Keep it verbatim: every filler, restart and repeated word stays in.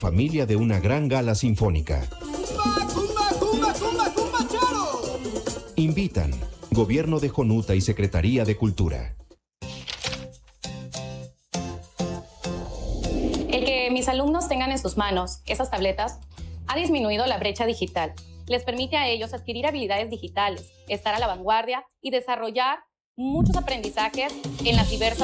Familia de una gran gala sinfónica. Invitan Gobierno de Jonuta y Secretaría de Cultura. El que mis alumnos tengan en sus manos esas tabletas ha disminuido la brecha digital. Les permite a ellos adquirir habilidades digitales, estar a la vanguardia y desarrollar muchos aprendizajes en las diversas